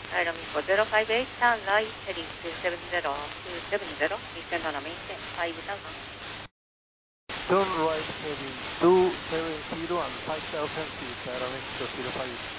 Item 4058, turn right, heading 270, descend on a maintain 5000. Turn right heading 270 and 5000 feet, Aeromexico 05.